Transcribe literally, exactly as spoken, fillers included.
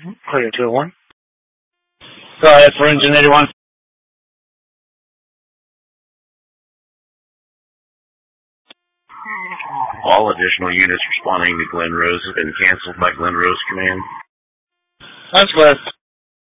Clear two oh one. Go ahead for engine eighty-one. All additional units responding to Glen Rose have been canceled by Glen Rose Command. That's clear.